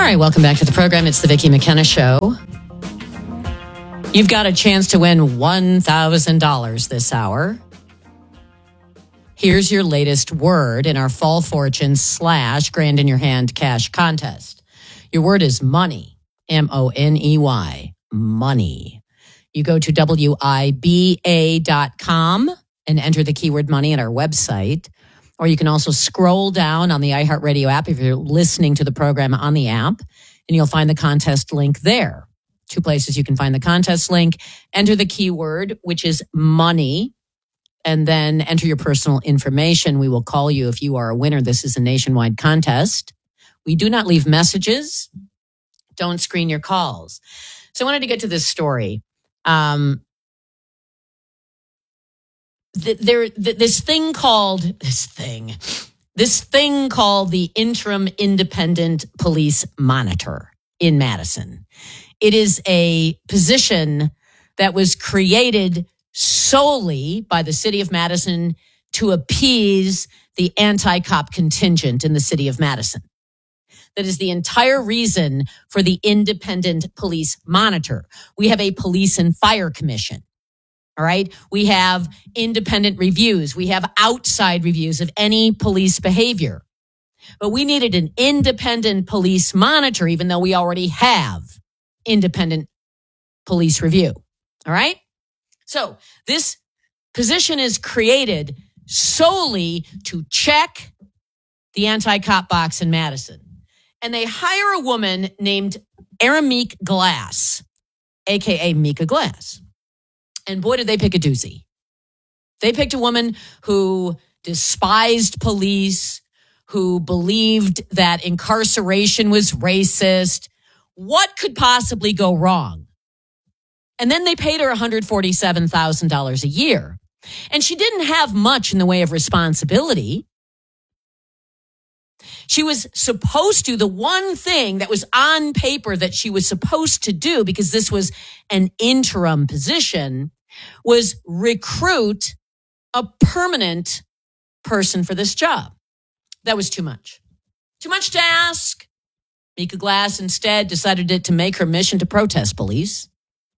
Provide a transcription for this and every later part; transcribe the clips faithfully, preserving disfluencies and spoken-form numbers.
right, welcome back to the program. It's the Vicki McKenna Show. You've got a chance to win one thousand dollars this hour. Here's your latest word in our Fall Fortune slash Grand in Your Hand cash contest. Your word is money, M O N E Y, money. You go to W I B A dot com and enter the keyword money at our website. Or you can also scroll down on the iHeartRadio app if you're listening to the program on the app, and you'll find the contest link there. Two places you can find the contest link. Enter the keyword, which is money, and then enter your personal information. We will call you if you are a winner. This is a nationwide contest. We do not leave messages. Don't screen your calls. So I wanted to get to this story. Um, th- there, th- this thing called, this thing, this thing called the Interim Independent Police Monitor in Madison. It is a position that was created solely by the city of Madison to appease the anti-cop contingent in the city of Madison. That is the entire reason for the Independent Police Monitor. We have a police and fire commission. All right. We have independent reviews. We have outside reviews of any police behavior. But we needed an independent police monitor, even though we already have independent police review. All right. So this position is created solely to check the anti-cop box in Madison. And they hire a woman named Arameek Glass, a k a. Mika Glass. And boy, did they pick a doozy. They picked a woman who despised police, who believed that incarceration was racist. What could possibly go wrong? And then they paid her one hundred forty-seven thousand dollars a year. And she didn't have much in the way of responsibility. She was supposed to, the one thing that was on paper that she was supposed to do, because this was an interim position, was recruit a permanent person for this job. That was too much. Too much to ask. Mika Glass instead decided it to make her mission to protest police.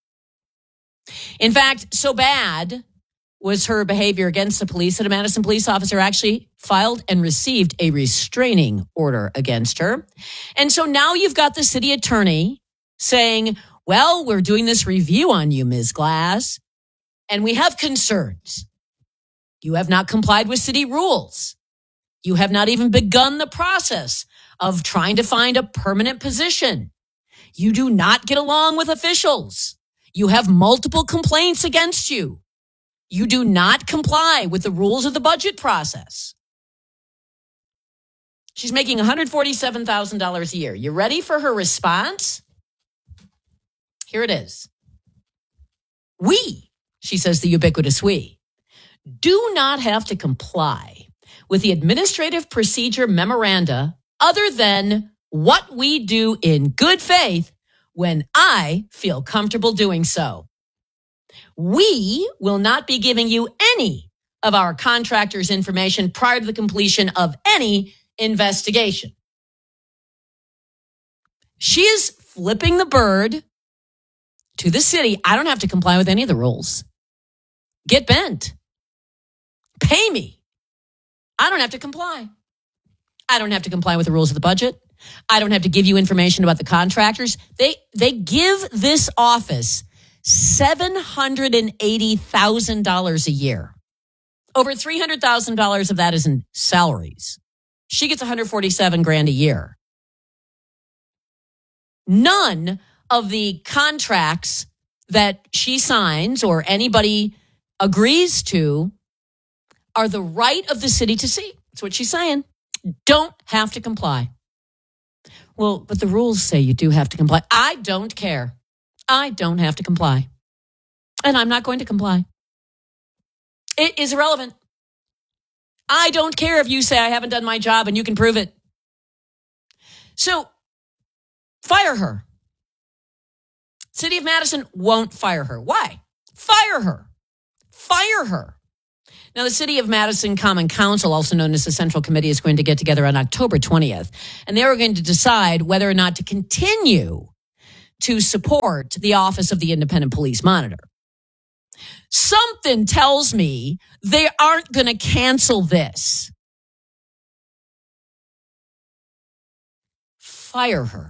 In fact, so bad was her behavior against the police that a Madison police officer actually filed and received a restraining order against her. And so now you've got the city attorney saying, well, we're doing this review on you, Miz Glass, and we have concerns. You have not complied with city rules. You have not even begun the process of trying to find a permanent position. You do not get along with officials. You have multiple complaints against you. You do not comply with the rules of the budget process. She's making one hundred forty-seven thousand dollars a year. You ready for her response? Here it is. We, she says the ubiquitous we, do not have to comply with the administrative procedure memoranda other than what we do in good faith when I feel comfortable doing so. We will not be giving you any of our contractors' information prior to the completion of any investigation. She is flipping the bird to the city. I don't have to comply with any of the rules. Get bent. Pay me. I don't have to comply. I don't have to comply with the rules of the budget. I don't have to give you information about the contractors. They, they give this office seven hundred eighty thousand dollars a year. Over three hundred thousand dollars of that is in salaries. She gets one hundred forty-seven grand a year. None of the contracts that she signs or anybody agrees to are the right of the city to see. That's what she's saying. Don't have to comply. Well, but the rules say you do have to comply. I don't care. I don't have to comply. And I'm not going to comply. It is irrelevant. I don't care if you say I haven't done my job and you can prove it. So, fire her. City of Madison won't fire her. Why? Fire her. Fire her. Now, the City of Madison Common Council, also known as the Central Committee, is going to get together on October twentieth, and they are going to decide whether or not to continue to support the Office of the Independent Police Monitor. Something tells me they aren't going to cancel this. Fire her.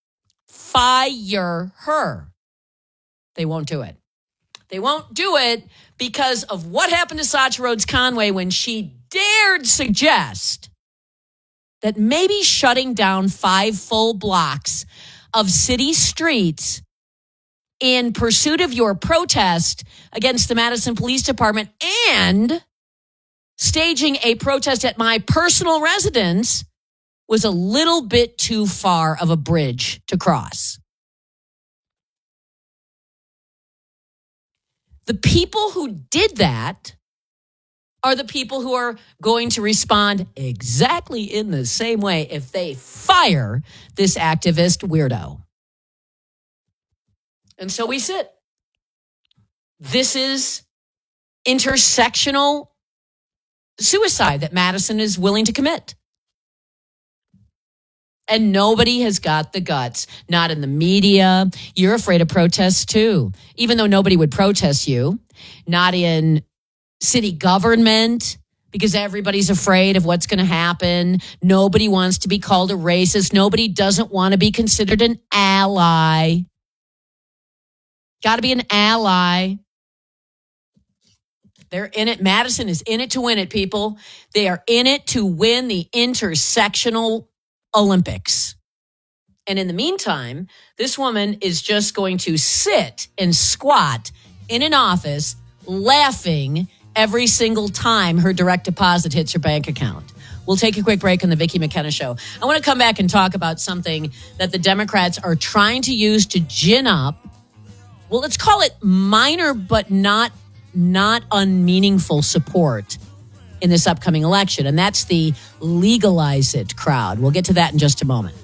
Fire her. They won't do it. They won't do it because of what happened to Sacha Rhodes Conway when she dared suggest that maybe shutting down five full blocks of city streets in pursuit of your protest against the Madison Police Department and staging a protest at my personal residence was a little bit too far of a bridge to cross. The people who did that are the people who are going to respond exactly in the same way if they fire this activist weirdo. And so we sit. This is intersectional suicide that Madison is willing to commit. And nobody has got the guts, not in the media. You're afraid of protests too, even though nobody would protest you. Not in city government, because everybody's afraid of what's going to happen. Nobody wants to be called a racist. Nobody doesn't want to be considered an ally. Got to be an ally. They're in it. Madison is in it to win it, people. They are in it to win the intersectional Olympics. And in the meantime, this woman is just going to sit and squat in an office laughing every single time her direct deposit hits her bank account. We'll take a quick break on the Vicki McKenna Show. I want to come back and talk about something that the Democrats are trying to use to gin up. Well, let's call it minor but not, not unmeaningful support in this upcoming election, and that's the legalize it crowd. We'll get to that in just a moment.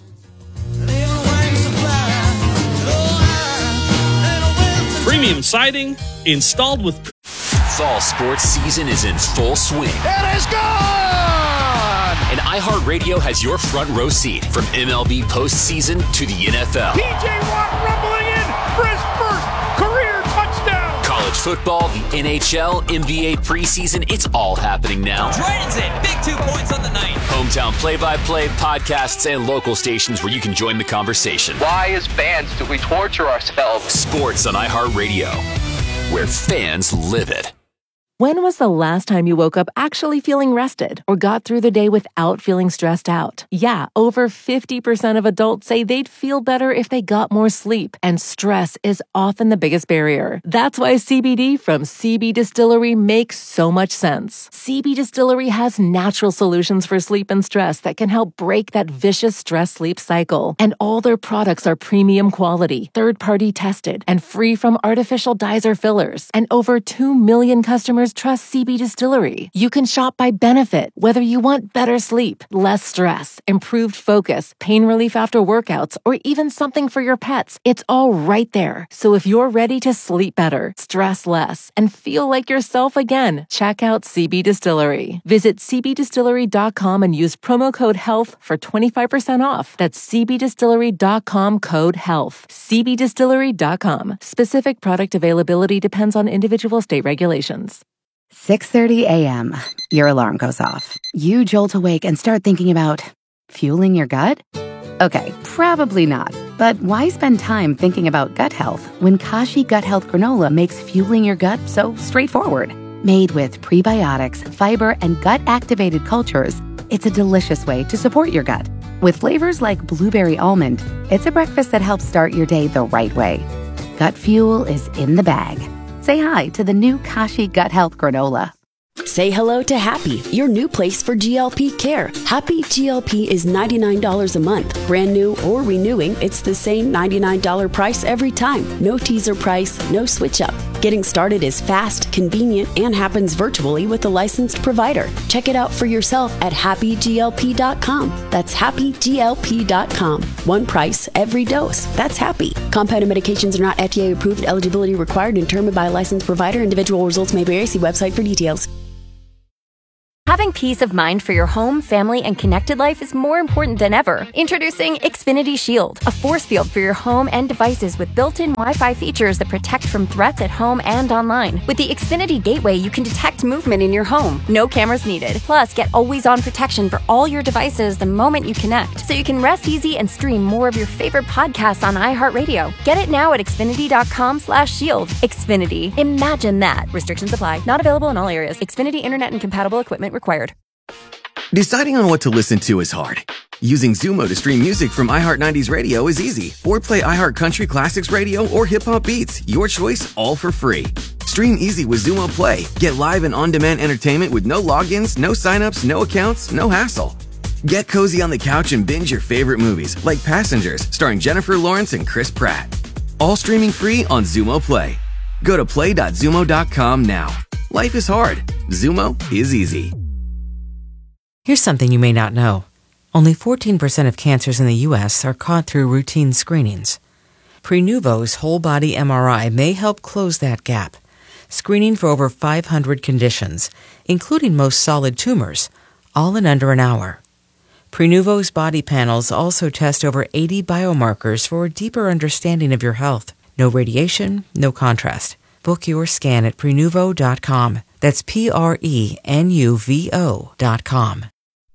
Premium siding installed with... Fall sports season is in full swing. It is gone! And iHeartRadio has your front row seat from M L B postseason to the N F L. P J Watt rumbling in for his first career touchdown. College football, the N H L, N B A preseason, it's all happening now. Dragons in, big two points on the night. Hometown play-by-play, podcasts, and local stations where you can join the conversation. Why, as fans, do we torture ourselves? Sports on iHeartRadio, where fans live it. When was the last time you woke up actually feeling rested or got through the day without feeling stressed out? Yeah, over fifty percent of adults say they'd feel better if they got more sleep, and stress is often the biggest barrier. That's why C B D from C B Distillery makes so much sense. C B Distillery has natural solutions for sleep and stress that can help break that vicious stress-sleep cycle. And all their products are premium quality, third-party tested, and free from artificial dyes or fillers. And over two million customers trust C B Distillery. You can shop by benefit, whether you want better sleep, less stress, improved focus, pain relief after workouts, or even something for your pets. It's all right there. So if you're ready to sleep better, stress less, and feel like yourself again, check out C B Distillery. Visit c b distillery dot com and use promo code HEALTH for twenty-five percent off. That's c b distillery dot com code HEALTH. c b distillery dot com. Specific product availability depends on individual state regulations. six thirty a.m. Your alarm goes off. You jolt awake and start thinking about fueling your gut? Okay, probably not. But why spend time thinking about gut health when Kashi Gut Health Granola makes fueling your gut so straightforward? Made with prebiotics, fiber, and gut-activated cultures, it's a delicious way to support your gut. With flavors like blueberry almond, it's a breakfast that helps start your day the right way. Gut fuel is in the bag. Say hi to the new Kashi Gut Health Granola. Say hello to Happy, your new place for G L P care. Happy G L P is ninety-nine dollars a month. Brand new or renewing, it's the same ninety-nine dollars price every time. No teaser price, no switch up. Getting started is fast, convenient, and happens virtually with a licensed provider. Check it out for yourself at happy g l p dot com. That's happy g l p dot com. One price, every dose. That's Happy. Compounded medications are not F D A approved. Eligibility required and determined by a licensed provider. Individual results may vary. See website for details. Having peace of mind for your home, family, and connected life is more important than ever. Introducing Xfinity Shield, a force field for your home and devices with built-in Wi-Fi features that protect from threats at home and online. With the Xfinity Gateway, you can detect movement in your home. No cameras needed. Plus, get always-on protection for all your devices the moment you connect, so you can rest easy and stream more of your favorite podcasts on iHeartRadio. Get it now at Xfinity.com slash shield. Xfinity. Imagine that. Restrictions apply. Not available in all areas. Xfinity Internet and compatible equipment required. Deciding on what to listen to is hard. Using Zumo to stream music from iHeart nineties Radio is easy. Or play iHeart Country Classics Radio or Hip Hop Beats. Your choice, all for free. Stream easy with Zumo Play. Get live and on-demand entertainment with no logins, no signups, no accounts, no hassle. Get cozy on the couch and binge your favorite movies, like Passengers, starring Jennifer Lawrence and Chris Pratt. All streaming free on Zumo Play. Go to play dot zumo dot com now. Life is hard. Zumo is easy. Here's something you may not know. Only fourteen percent of cancers in the U S are caught through routine screenings. Prenuvo's whole-body M R I may help close that gap, screening for over five hundred conditions, including most solid tumors, all in under an hour. Prenuvo's body panels also test over eighty biomarkers for a deeper understanding of your health. No radiation, no contrast. Book your scan at Prenuvo dot com. That's P R E N U V O dot com.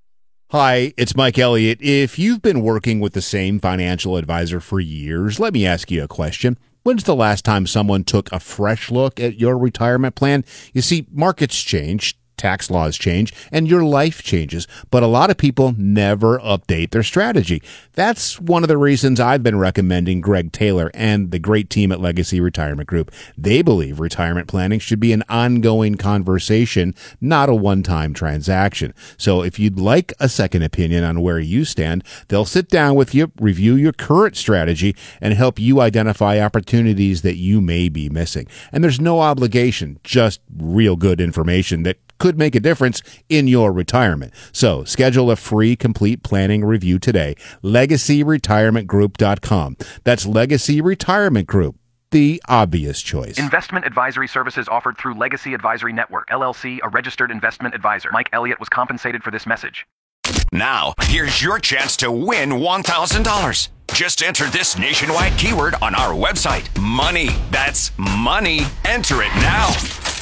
Hi, it's Mike Elliott. If you've been working with the same financial advisor for years, let me ask you a question. When's the last time someone took a fresh look at your retirement plan? You see, markets change, tax laws change, and your life changes, but a lot of people never update their strategy. That's one of the reasons I've been recommending Greg Taylor and the great team at Legacy Retirement Group. They believe retirement planning should be an ongoing conversation, not a one-time transaction. So if you'd like a second opinion on where you stand, they'll sit down with you, review your current strategy, and help you identify opportunities that you may be missing. And there's no obligation, just real good information that could make a difference in your retirement. So schedule a free complete planning review today. legacy retirement group dot com. That's Legacy Retirement Group, the obvious choice. Investment advisory services offered through Legacy Advisory Network, L L C, a registered investment advisor. Mike Elliott was compensated for this message. Now, here's your chance to win one thousand dollars. Just enter this nationwide keyword on our website. Money. That's money. Enter it now.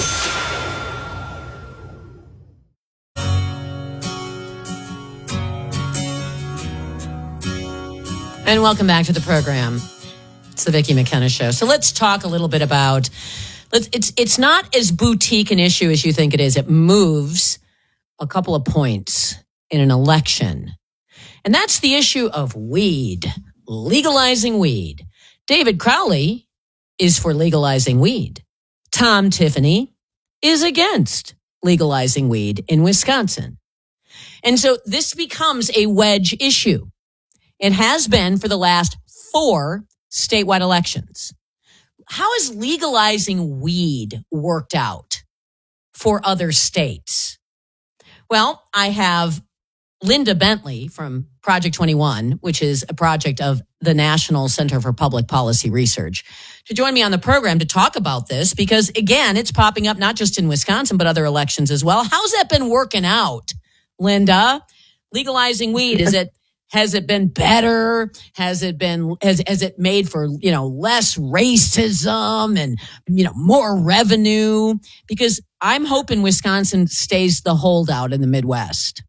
And welcome back to the program. It's the Vicki McKenna Show. So let's talk a little bit about, let's, it's it's not as boutique an issue as you think it is. It moves a couple of points in an election. And that's the issue of weed, legalizing weed. David Crowley is for legalizing weed. Tom Tiffany is against legalizing weed in Wisconsin. And so this becomes a wedge issue. It has been for the last four statewide elections. How has legalizing weed worked out for other states? Well, I have Linda Bentley from Project twenty-one, which is a project of the National Center for Public Policy Research, to join me on the program to talk about this, because, again, it's popping up not just in Wisconsin, but other elections as well. How's that been working out, Linda? Legalizing weed, is it Has it been better? Has it been, has, has it made for, you know, less racism and, you know, more revenue? Because I'm hoping Wisconsin stays the holdout in the Midwest.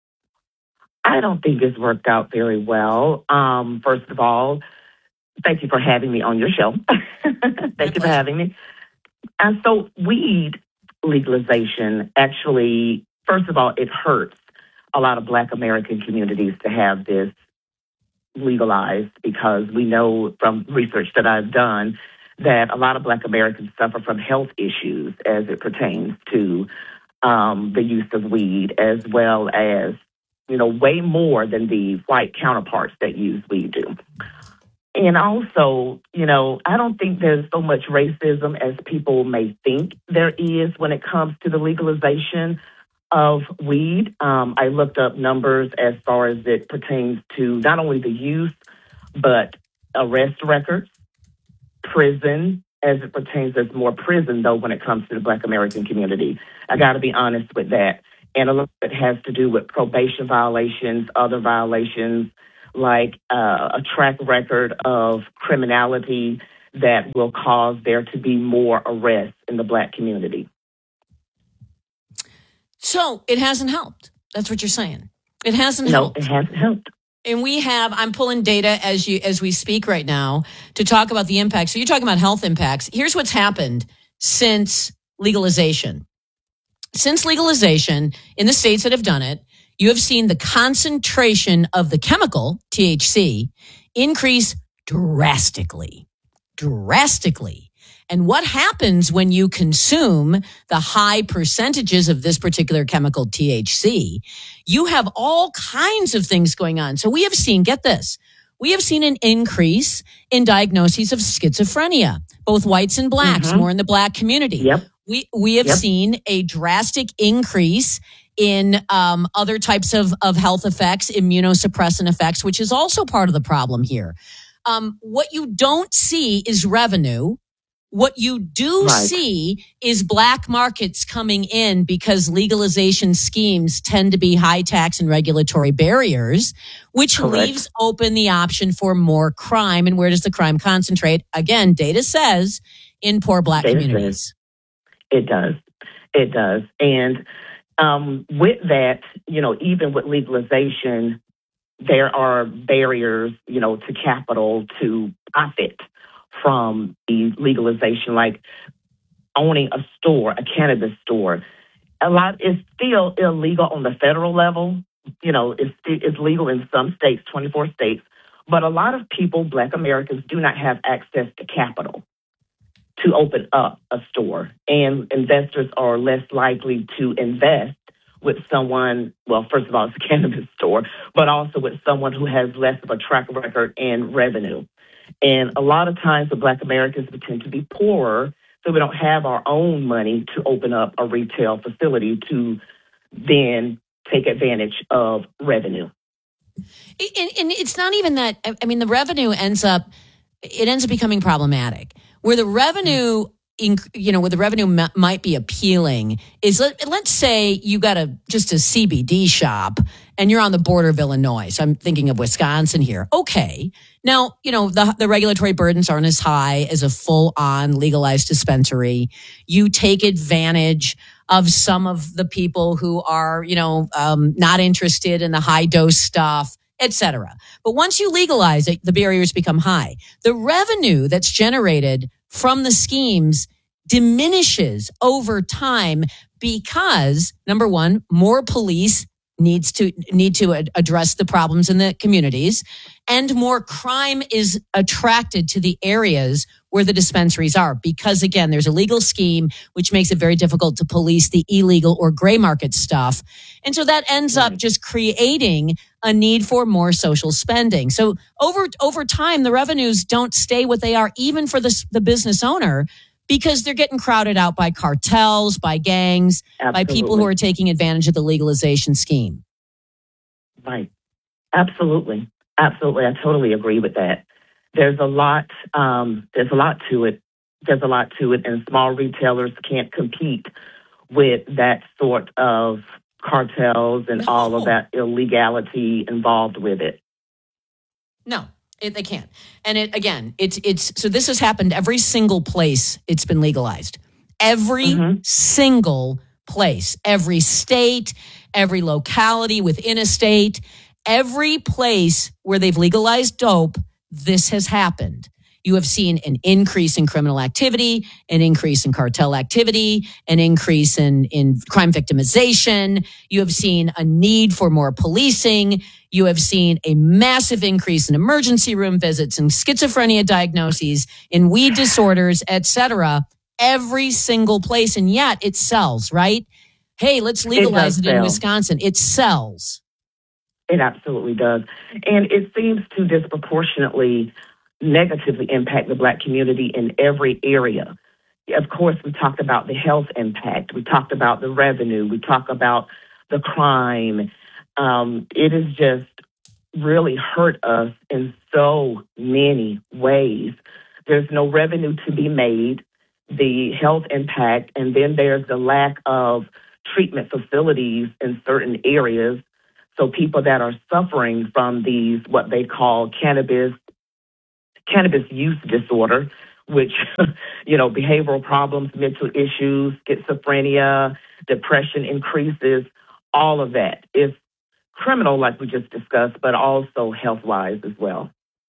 I don't think it's worked out very well. Um, first of all, thank you for having me on your show. Thank you for having me. And so weed legalization actually, first of all, it hurts a lot of Black American communities to have this legalized, because we know from research that I've done that a lot of Black Americans suffer from health issues as it pertains to um, the use of weed, as well as, you know, way more than the white counterparts that use weed do. And also, you know, I don't think there's so much racism as people may think there is when it comes to the legalization of weed. Um, I looked up numbers as far as it pertains to not only the use, but arrest records, prison, as it pertains, there's more prison, though, when it comes to the Black American community. I got to be honest with that. and a lot of it has to do with probation violations, other violations, like uh, a track record of criminality that will cause there to be more arrests in the Black community. So it hasn't helped. That's what you're saying. It hasn't no, helped. No, it hasn't helped. And we have, I'm pulling data as you as we speak right now to talk about the impacts. So you're talking about health impacts. Here's what's happened since legalization. Since legalization in the states that have done it, you have seen the concentration of the chemical, T H C, increase drastically, drastically. And what happens when you consume the high percentages of this particular chemical, T H C? You have all kinds of things going on. So we have seen, get this, we have seen an increase in diagnoses of schizophrenia, both whites and blacks, mm-hmm. more in the Black community. Yep. We we have yep. seen a drastic increase in um, other types of, of health effects, immunosuppressant effects, which is also part of the problem here. Um, what you don't see is revenue. What you do right. see is black markets coming in because legalization schemes tend to be high tax and regulatory barriers, which Correct. leaves open the option for more crime. And where does the crime concentrate? Again, data says in poor Black data communities. Says. It does. It does. And um, with that, you know, even with legalization, there are barriers, you know, to capital, to profit from the legalization, like owning a store, a cannabis store. A lot is still illegal on the federal level. You know, it's, it's legal in some states, twenty-four states. But a lot of people, Black Americans, do not have access to capital to open up a store. And investors are less likely to invest with someone, well, first of all, it's a cannabis store, but also with someone who has less of a track record and revenue. And a lot of times the Black Americans, we tend to be poorer, so we don't have our own money to open up a retail facility to then take advantage of revenue. And, and it's not even that, I mean, the revenue ends up, it ends up becoming problematic. Where the revenue, you know, where the revenue m- might be appealing is, let, let's say you got a just a C B D shop and you're on the border of Illinois. So I'm thinking of Wisconsin here. Okay. Now, you know, the, the regulatory burdens aren't as high as a full-on legalized dispensary. You take advantage of some of the people who are, you know, um, not interested in the high-dose stuff, et cetera. But once you legalize it, the barriers become high. The revenue that's generated from the schemes diminishes over time because, number one, more police needs to need to address the problems in the communities, and more crime is attracted to the areas where the dispensaries are. Because again, there's a legal scheme, which makes it very difficult to police the illegal or gray market stuff. And so that ends up just creating a need for more social spending. So over, over time, the revenues don't stay what they are, even for the, the business owner, because they're getting crowded out by cartels, by gangs, Absolutely. by people who are taking advantage of the legalization scheme. Right. Absolutely. Absolutely. I totally agree with that. There's a lot, um, there's a lot to it. There's a lot to it, and small retailers can't compete with that sort of cartels and No. all of that illegality involved with it. No. It, they can't. And it again, it's it's so this has happened every single place it's been legalized. Every mm-hmm. single place, every state, every locality within a state, every place where they've legalized dope, this has happened. You have seen an increase in criminal activity, an increase in cartel activity, an increase in, in crime victimization. You have seen a need for more policing. You have seen a massive increase in emergency room visits and schizophrenia diagnoses, in weed disorders, et cetera, every single place. And yet it sells, right? Hey, let's legalize it, it in sell. Wisconsin. It sells. It absolutely does. And it seems to disproportionately negatively impact the Black community in every area. Of course, we talked about the health impact. We talked about the revenue. We talk about the crime. Um, it has just really hurt us in so many ways. There's no revenue to be made, the health impact, and then there's the lack of treatment facilities in certain areas. So people that are suffering from these, what they call cannabis, cannabis use disorder, which, you know, behavioral problems, mental issues, schizophrenia, depression increases, all of that is criminal, like we just discussed, but also health-wise as well.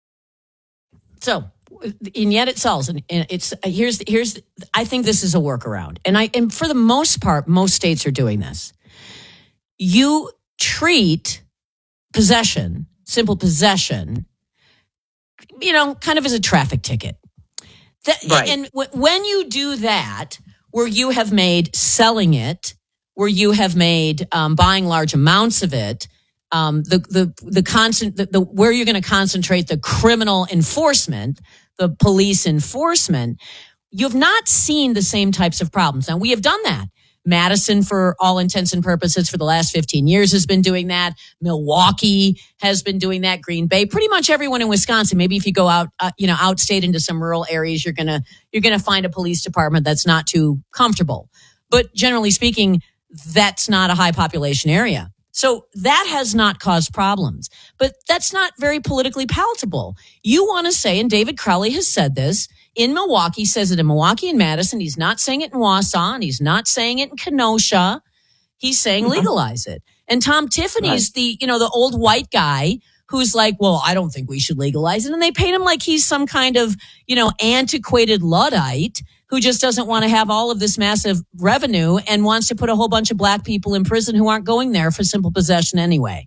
So, and yet it sells, and it's here's here's. I think this is a workaround, and I and for the most part, most states are doing this. You treat possession, simple possession, you know, kind of as a traffic ticket. That, right. And w- when you do that, where you have made selling it, where you have made um, buying large amounts of it. Um, the, the, the constant, the, the, where you're going to concentrate the criminal enforcement, the police enforcement, you've not seen the same types of problems. Now, we have done that. Madison, for all intents and purposes, for the last fifteen years has been doing that. Milwaukee has been doing that. Green Bay, pretty much everyone in Wisconsin. Maybe if you go out, uh, you know, outstate into some rural areas, you're going to, you're going to find a police department that's not too comfortable. But generally speaking, that's not a high population area. So that has not caused problems, but that's not very politically palatable. You want to say, and David Crowley has said this in Milwaukee, says it in Milwaukee and Madison. He's not saying it in Wausau, and he's not saying it in Kenosha. He's saying legalize it. And Tom Tiffany's right. the, you know, the old white guy who's like, well, I don't think we should legalize it. And they paint him like he's some kind of, you know, antiquated Luddite who just doesn't want to have all of this massive revenue and wants to put a whole bunch of black people in prison who aren't going there for simple possession anyway.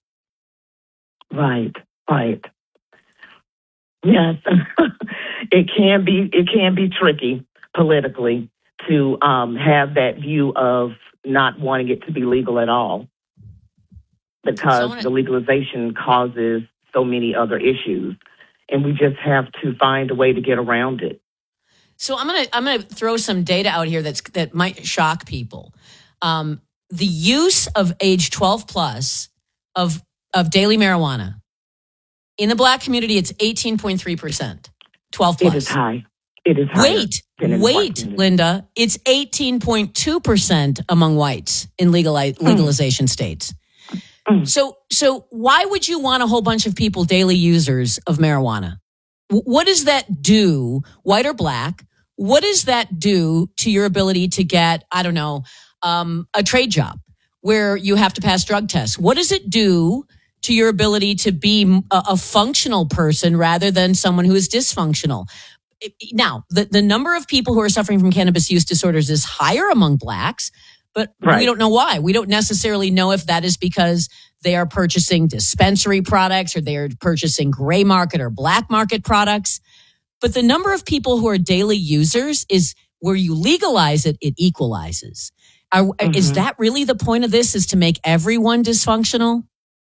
Right, right. Yes, it can be. It can be tricky politically to um, have that view of not wanting it to be legal at all, because so the legalization causes so many other issues, and we just have to find a way to get around it. So I'm gonna I'm gonna throw some data out here that's that might shock people. Um, the use of age twelve plus of of daily marijuana in the black community, it's eighteen point three percent. twelve plus. It is high. It is high. Wait, wait, Linda. It's eighteen point two percent among whites in legal legalization mm. states. Mm. So so why would you want a whole bunch of people daily users of marijuana? What does that do, white or black? What does that do to your ability to get, I don't know, um, a trade job where you have to pass drug tests? What does it do to your ability to be a, a functional person rather than someone who is dysfunctional? Now, the, the number of people who are suffering from cannabis use disorders is higher among blacks, but right. we don't know why. We don't necessarily know if that is because they are purchasing dispensary products or they are purchasing gray market or black market products. But the number of people who are daily users is where you legalize it, it equalizes. Are, mm-hmm. Is that really the point of this, is to make everyone dysfunctional?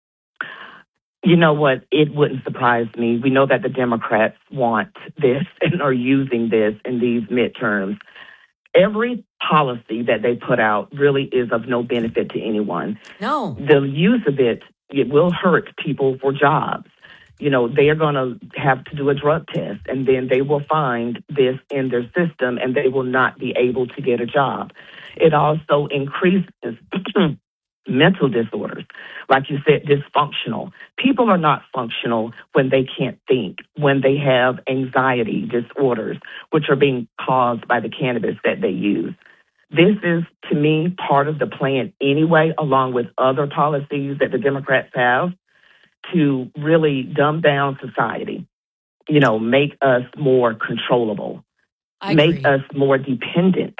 You know what? It wouldn't surprise me. We know that the Democrats want this and are using this in these midterms. Every policy that they put out really is of no benefit to anyone. No. The use of it, it will hurt people for jobs. You know, they are going to have to do a drug test, and then they will find this in their system, and they will not be able to get a job. It also increases mental disorders. Like you said, dysfunctional. People are not functional when they can't think, when they have anxiety disorders, which are being caused by the cannabis that they use. This is, to me, part of the plan anyway, along with other policies that the Democrats have to really dumb down society, you know, make us more controllable, I make agree. us more dependent.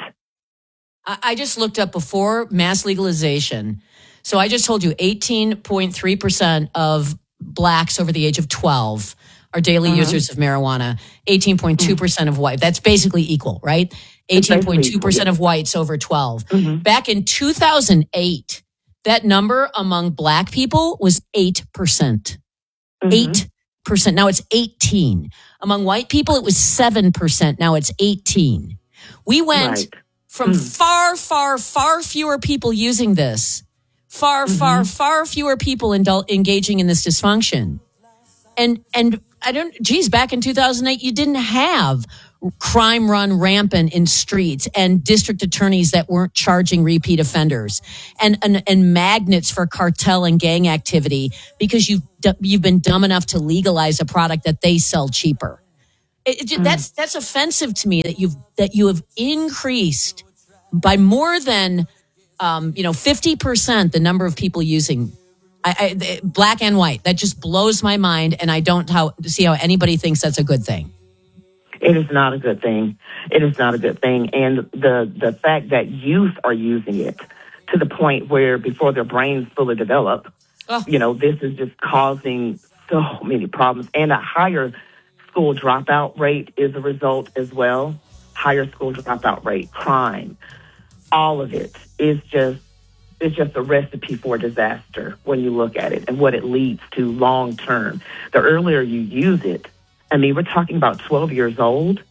I just looked up before mass legalization. So I just told you eighteen point three percent of blacks over the age of twelve are daily uh-huh. users of marijuana, eighteen point two percent of white. That's basically equal, right? eighteen point two percent yeah. of whites over twelve. Mm-hmm. Back in two thousand eight, that number among black people was eight percent. Mm-hmm. eight percent. Now it's eighteen. Among white people, it was seven percent. Now it's eighteen. We went right. from mm. far, far, far fewer people using this, far, mm-hmm. far, far fewer people indul- engaging in this dysfunction. And, and I don't, geez, back in two thousand eight, you didn't have crime run rampant in streets and district attorneys that weren't charging repeat offenders and, and, and magnets for cartel and gang activity because you've, you've been dumb enough to legalize a product that they sell cheaper. It, it, mm. That's, that's offensive to me that you've, that you have increased by more than, um, you know, fifty percent the number of people using I, I, black and white. That just blows my mind. And I don't how, see how anybody thinks that's a good thing. It is not a good thing. It is not a good thing. And the, the fact that youth are using it to the point where before their brains fully develop, oh. you know, this is just causing so many problems. And a higher school dropout rate is a result as well. Higher school dropout rate, crime, all of it is just, it's just a recipe for disaster when you look at it and what it leads to long term. The earlier you use it, I mean, we're talking about twelve years old.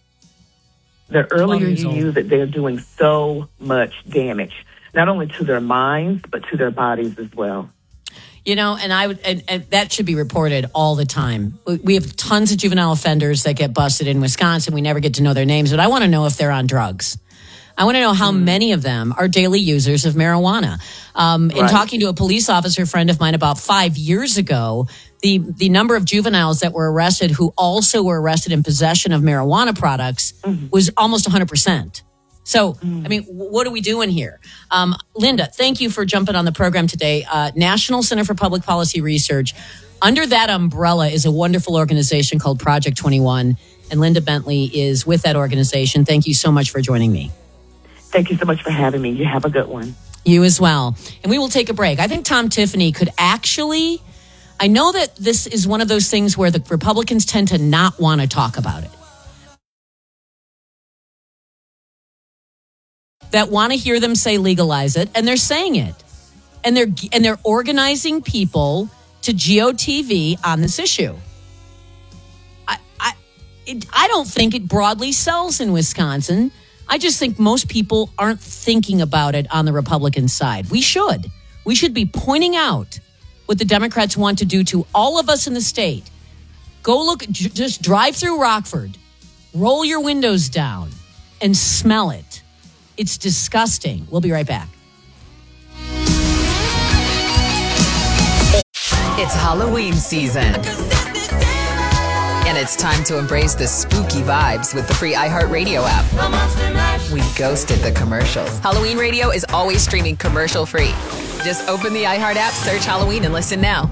The earlier you old. use it, they're doing so much damage, not only to their minds, but to their bodies as well. You know, and I would, and, and that should be reported all the time. We have tons of juvenile offenders that get busted in Wisconsin. We never get to know their names, but I want to know if they're on drugs. I want to know how many of them are daily users of marijuana. Um, in right. talking to a police officer friend of mine about five years ago, the, the number of juveniles that were arrested who also were arrested in possession of marijuana products mm-hmm. was almost one hundred percent. So, mm. I mean, what are we doing here? Um, Linda, thank you for jumping on the program today. Uh, National Center for Public Policy Research. Under that umbrella is a wonderful organization called Project twenty-one. And Linda Bentley is with that organization. Thank you so much for joining me. Thank you so much for having me. You have a good one. You as well. And we will take a break. I think Tom Tiffany could actually, I know that this is one of those things where the Republicans tend to not want to talk about it. That want to hear them say legalize it, and they're saying it. And they're and they're organizing people to G O T V on this issue. I I it, I don't think it broadly sells in Wisconsin. I just think most people aren't thinking about it on the Republican side. We should. We should be pointing out what the Democrats want to do to all of us in the state. Go look, j- just drive through Rockford, roll your windows down, and smell it. It's disgusting. We'll be right back. It's Halloween season. And it's time to embrace the spooky vibes with the free iHeartRadio app. We ghosted the commercials. Halloween Radio is always streaming commercial free. Just open the iHeart app, search Halloween, and listen now.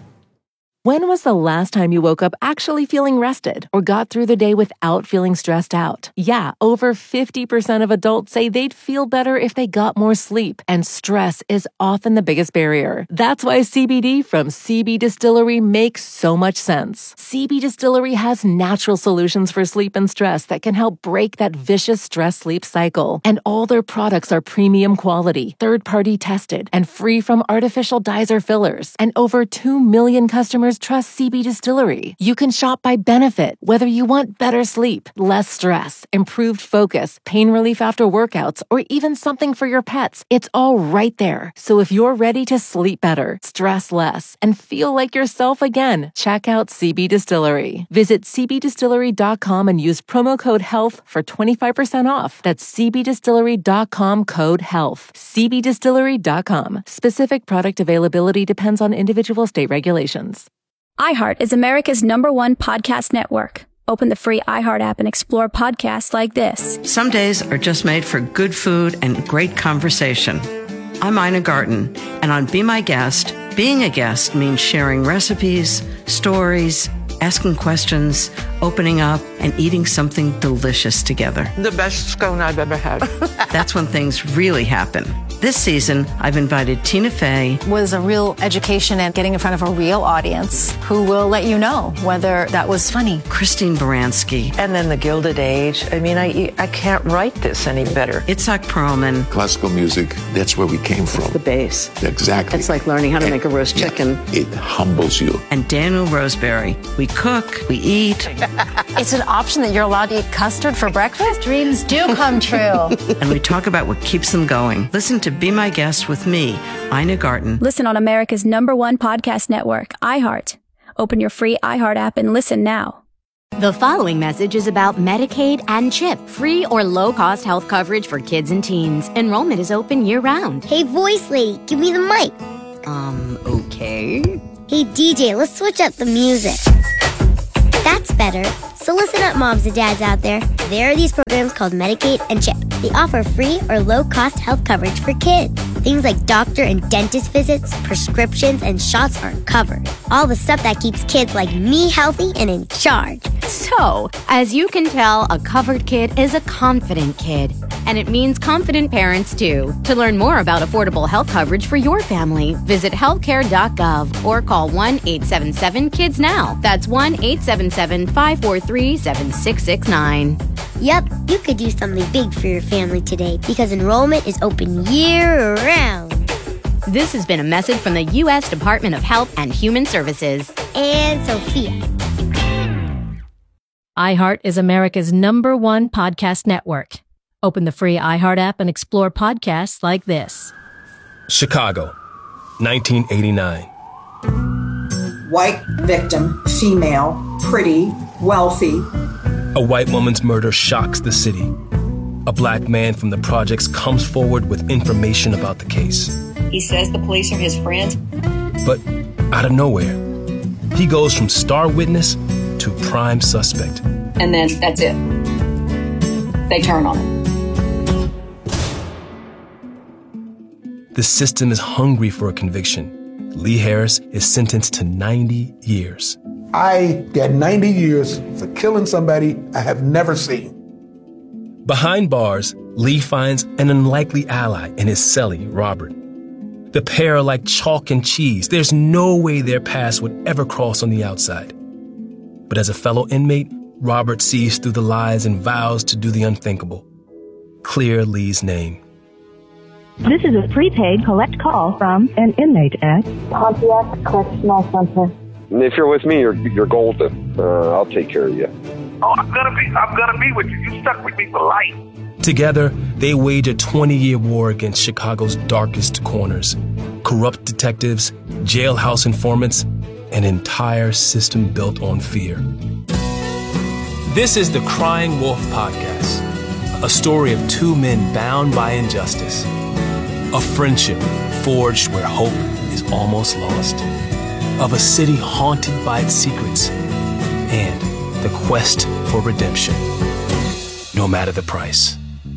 When was the last time you woke up actually feeling rested or got through the day without feeling stressed out? Yeah, over fifty percent of adults say they'd feel better if they got more sleep, and stress is often the biggest barrier. That's why C B D from C B Distillery makes so much sense. C B Distillery has natural solutions for sleep and stress that can help break that vicious stress-sleep cycle. And all their products are premium quality, third-party tested, and free from artificial dyes or fillers. And over two million customers trust C B Distillery. You can shop by benefit, whether you want better sleep, less stress, improved focus, pain relief after workouts, or even something for your pets. It's all right there. So if you're ready to sleep better, stress less, and feel like yourself again, check out C B Distillery. Visit c b distillery dot com and use promo code HEALTH for twenty-five percent off. That's c b distillery dot com code HEALTH. c b distillery dot com. Specific product availability depends on individual state regulations. iHeart is America's number one podcast network. Open the free iHeart app and explore podcasts like this. Some days are just made for good food and great conversation. I'm Ina Garten, and on Be My Guest, being a guest means sharing recipes, stories, asking questions, opening up, and eating something delicious together. The best scone I've ever had. That's when things really happen. This season, I've invited Tina Fey. Was a real education and getting in front of a real audience who will let you know whether that was funny. Christine Baranski. And then the Gilded Age. I mean, I I can't write this any better. Itzhak Perlman. Classical music, that's where we came from. It's the base. Exactly. It's like learning how to and, make a roast chicken. Yeah, it humbles you. And Daniel Roseberry. We cook, we eat. It's an option that you're allowed to eat custard for breakfast? Dreams do come true. And we talk about what keeps them going. Listen to Be My Guest with me, Ina Garten. Listen on America's number one podcast network, iHeart, Open your free iHeart app and listen now. The following message is about Medicaid and CHIP, free or low-cost health coverage for kids and teens. Enrollment is open year-round. Hey, voice lady, give me the mic. Um, okay. Hey, D J, let's switch up the music. That's better. So listen up, moms and dads out there. There are these programs called Medicaid and CHIP. They offer free or low-cost health coverage for kids. Things like doctor and dentist visits, prescriptions, and shots are covered. All the stuff that keeps kids like me healthy and in charge. So, as you can tell, a covered kid is a confident kid. And it means confident parents, too. To learn more about affordable health coverage for your family, visit healthcare dot gov or call one eight seven seven kids now. That's one eight seven seven, five four three, seven six six nine. Yep, you could do something big for your family today because enrollment is open year-round. This has been a message from the U S Department of Health and Human Services. And Sophia. iHeart is America's number one podcast network. Open the free iHeart app and explore podcasts like this. Chicago, nineteen eighty-nine. White victim, female, pretty, wealthy. A white woman's murder shocks the city. A black man from the projects comes forward with information about the case. He says the police are his friends. But out of nowhere, he goes from star witness to prime suspect. And then that's it. They turn on him. The system is hungry for a conviction. Lee Harris is sentenced to ninety years. I got ninety years for killing somebody I have never seen. Behind bars, Lee finds an unlikely ally in his cellie, Robert. The pair are like chalk and cheese. There's no way their paths would ever cross on the outside. But as a fellow inmate, Robert sees through the lies and vows to do the unthinkable. Clear Lee's name. This is a prepaid collect call from an inmate at Pontiac Correctional Center. If you're with me, you're you're golden. Uh, I'll take care of you. Oh, I'm gonna be I'm gonna be with you. You stuck with me for life. Together, they wage a twenty-year war against Chicago's darkest corners. Corrupt detectives, jailhouse informants, an entire system built on fear. This is the Crying Wolf Podcast, a story of two men bound by injustice. A friendship forged where hope is almost lost. Of a city haunted by its secrets. And the quest for redemption, no matter the price.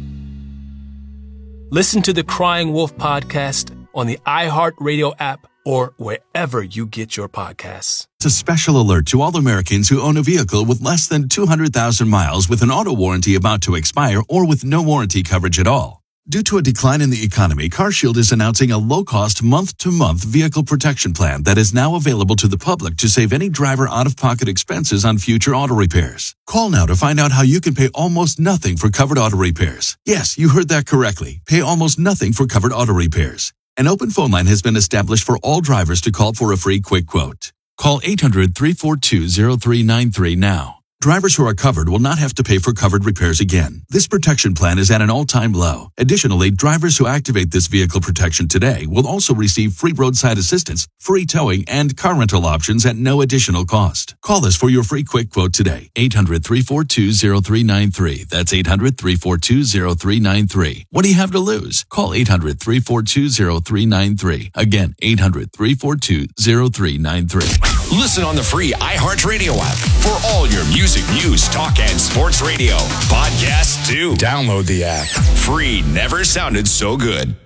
Listen to the Crying Wolf Podcast on the iHeartRadio app or wherever you get your podcasts. It's a special alert to all Americans who own a vehicle with less than two hundred thousand miles with an auto warranty about to expire or with no warranty coverage at all. Due to a decline in the economy, CarShield is announcing a low-cost month-to-month vehicle protection plan that is now available to the public to save any driver out-of-pocket expenses on future auto repairs. Call now to find out how you can pay almost nothing for covered auto repairs. Yes, you heard that correctly. Pay almost nothing for covered auto repairs. An open phone line has been established for all drivers to call for a free quick quote. Call eight hundred, three four two, zero three nine three now. Drivers who are covered will not have to pay for covered repairs again. This protection plan is at an all-time low. Additionally, drivers who activate this vehicle protection today will also receive free roadside assistance, free towing, and car rental options at no additional cost. Call us for your free quick quote today. eight hundred, three four two, zero three nine three. That's eight hundred, three four two, zero three nine three. What do you have to lose? Call eight hundred, three four two, zero three nine three. Again, eight hundred, three four two, zero three nine three. Listen on the free iHeartRadio app for all your music, news, talk, and sports radio. Podcasts too. Download the app. Free never sounded so good.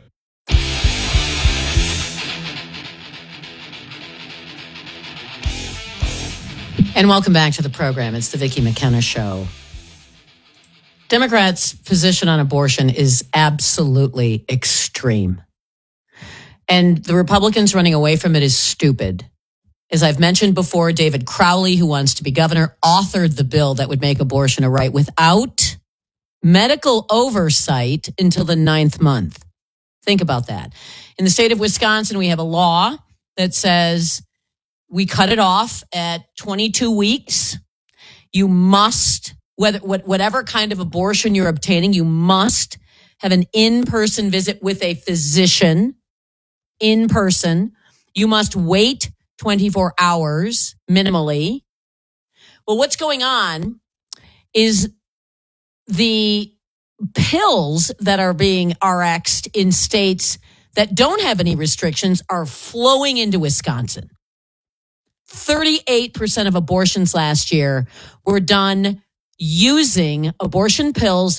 And welcome back to the program. It's the Vicki McKenna Show. Democrats' position on abortion is absolutely extreme. And the Republicans running away from it is stupid. As I've mentioned before, David Crowley, who wants to be governor, authored the bill that would make abortion a right without medical oversight until the ninth month. Think about that. In the state of Wisconsin, we have a law that says we cut it off at twenty-two weeks. You must, whether whatever kind of abortion you're obtaining, you must have an in-person visit with a physician in person. You must wait twenty-four hours minimally. Well, what's going on is the pills that are being R X'd in states that don't have any restrictions are flowing into Wisconsin. thirty-eight percent of abortions last year were done using abortion pills